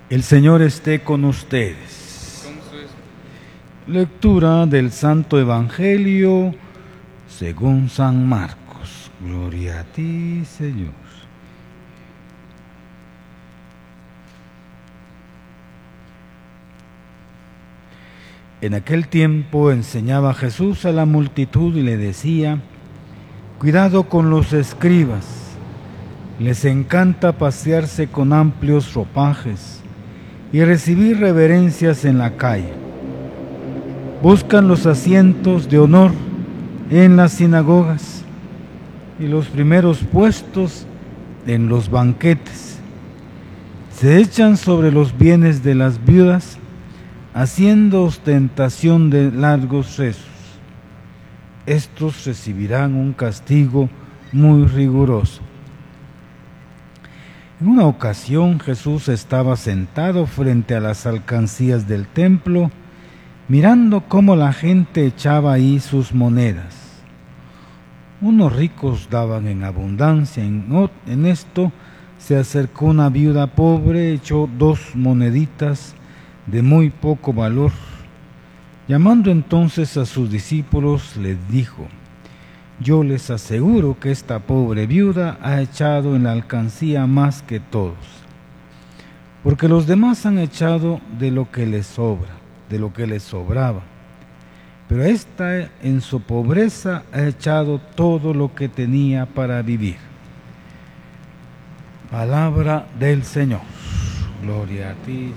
El Señor esté con ustedes. Lectura del Santo Evangelio según San Marcos. Gloria a ti, Señor. En aquel tiempo enseñaba Jesús a la multitud y le decía: cuidado con los escribas, les encanta pasearse con amplios ropajes y recibir reverencias en la calle. Buscan los asientos de honor en las sinagogas y los primeros puestos en los banquetes. Se echan sobre los bienes de las viudas, haciendo ostentación de largos rezos. Estos recibirán un castigo muy riguroso. En una ocasión Jesús estaba sentado frente a las alcancías del templo, mirando cómo la gente echaba ahí sus monedas. Unos ricos daban en abundancia. En esto se acercó una viuda pobre, echó 2 moneditas de muy poco valor. Llamando entonces a sus discípulos, les dijo: yo les aseguro que esta pobre viuda ha echado en la alcancía más que todos, porque los demás han echado de lo que les sobra, de lo que les sobraba, pero esta en su pobreza ha echado todo lo que tenía para vivir. Palabra del Señor. Gloria a ti.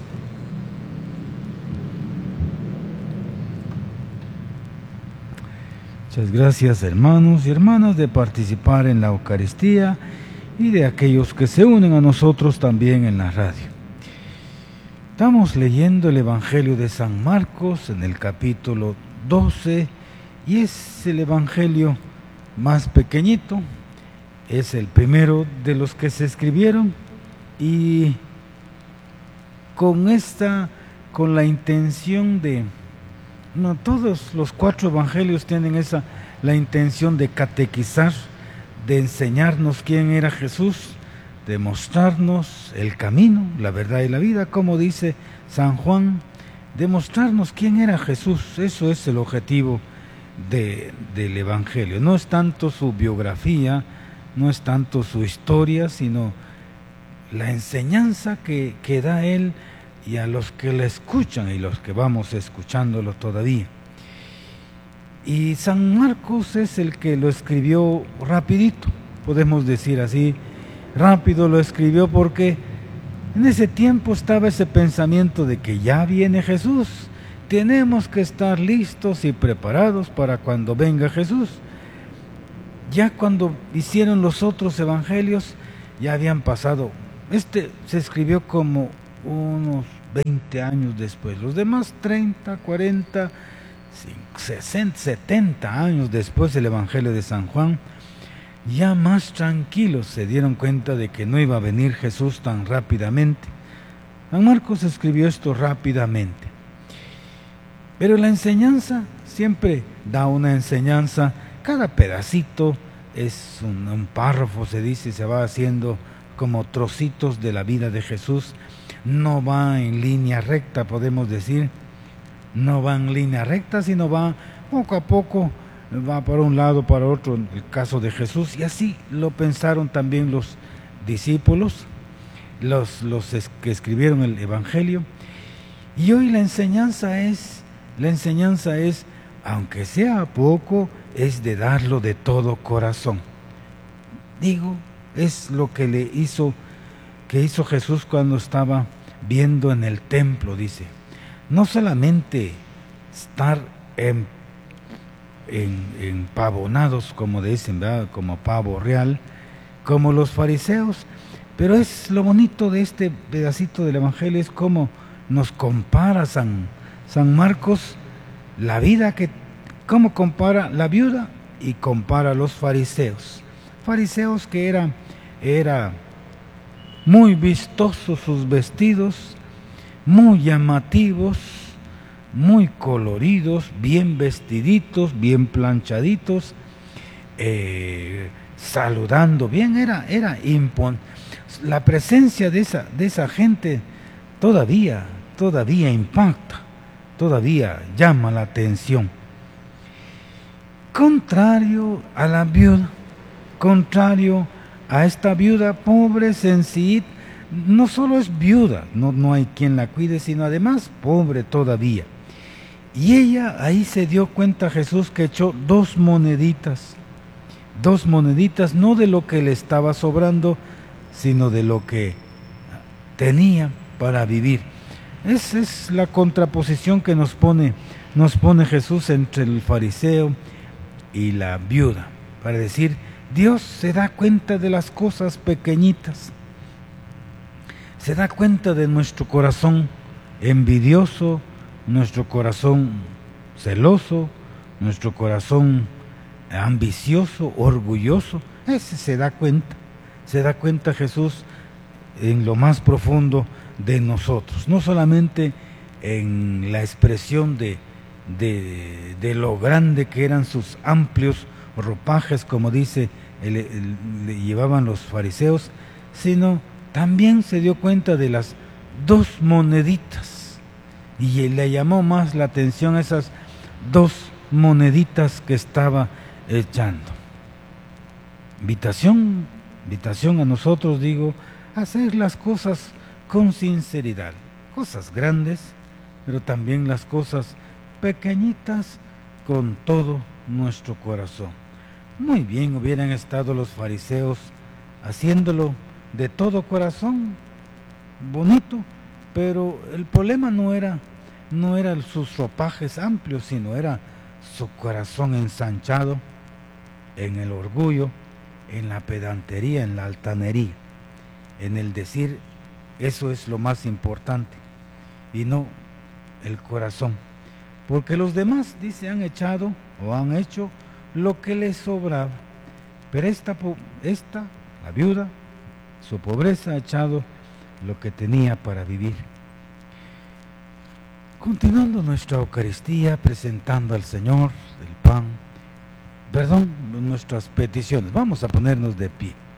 Muchas gracias, hermanos y hermanas, de participar en la Eucaristía y de aquellos que se unen a nosotros también en la radio. Estamos leyendo el Evangelio de San Marcos en el capítulo 12 y es el Evangelio más pequeñito, es el primero de los que se escribieron y con la intención de... No, todos los 4 evangelios tienen la intención de catequizar, de enseñarnos quién era Jesús, de mostrarnos el camino, la verdad y la vida, como dice San Juan, de mostrarnos quién era Jesús. Eso es el objetivo del evangelio. No es tanto su biografía, no es tanto su historia, sino la enseñanza que da él y a los que le escuchan y los que vamos escuchándolo todavía. Y San Marcos es el que lo escribió rapidito, podemos decir así, rápido lo escribió porque en ese tiempo estaba ese pensamiento de que ya viene Jesús, tenemos que estar listos y preparados para cuando venga Jesús. Ya cuando hicieron los otros evangelios, ya habían pasado, se escribió como unos 20 años después, los demás 30, 40, 60, 70 años después del Evangelio de San Juan, ya más tranquilos se dieron cuenta de que no iba a venir Jesús tan rápidamente. San Marcos escribió esto rápidamente, pero la enseñanza siempre da una enseñanza, cada pedacito es un párrafo, se dice, se va haciendo como trocitos de la vida de Jesús. No va en línea recta, podemos decir, no va en línea recta, sino va poco a poco, va para un lado, para otro, en el caso de Jesús, y así lo pensaron también los discípulos, los que escribieron el Evangelio. Y hoy la enseñanza es, aunque sea poco, es de darlo de todo corazón. Digo, es lo que hizo Jesús cuando estaba viendo en el templo, dice. No solamente estar empavonados, como dicen, ¿verdad?, como pavo real, como los fariseos, pero es lo bonito de este pedacito del Evangelio, es como nos compara San Marcos la vida, cómo compara la viuda y compara a los fariseos que era muy vistosos sus vestidos, muy llamativos, muy coloridos, bien vestiditos, bien planchaditos, saludando bien, la presencia de esa gente todavía impacta, todavía llama la atención. Contrario a la viuda, contrario a esta viuda pobre, sencilla, no solo es viuda, no hay quien la cuide, sino además pobre todavía. Y ella ahí se dio cuenta Jesús que echó dos moneditas, no de lo que le estaba sobrando, sino de lo que tenía para vivir. Esa es la contraposición que nos pone Jesús entre el fariseo y la viuda, para decir, Dios se da cuenta de las cosas pequeñitas, se da cuenta de nuestro corazón envidioso, nuestro corazón celoso, nuestro corazón ambicioso, orgulloso. Ese se da cuenta Jesús en lo más profundo de nosotros, no solamente en la expresión de lo grande que eran sus amplios ropajes, como dice, le llevaban los fariseos, sino también se dio cuenta de las dos moneditas, y le llamó más la atención esas dos moneditas que estaba echando. Invitación a nosotros, digo, a hacer las cosas con sinceridad, cosas grandes, pero también las cosas pequeñitas con todo nuestro corazón. Muy bien hubieran estado los fariseos haciéndolo de todo corazón, bonito, pero el problema no era sus ropajes amplios, sino era su corazón ensanchado en el orgullo, en la pedantería, en la altanería, en el decir eso es lo más importante y no el corazón, porque los demás, dice, han echado o han hecho lo que les sobraba, pero esta, la viuda, su pobreza ha echado lo que tenía para vivir. Continuando nuestra Eucaristía, presentando al Señor el pan, nuestras peticiones, vamos a ponernos de pie.